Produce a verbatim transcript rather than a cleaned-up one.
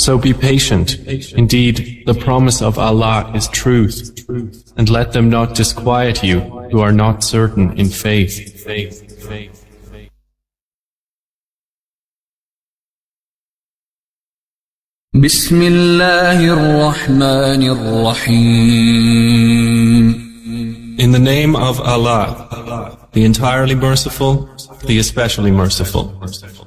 So be patient. Indeed, the promise of Allah is truth. And let them not disquiet you who are not certain in faith. Bismillahir-Rahmanir-Rahim. In the name of Allah, the entirely merciful, the especially merciful.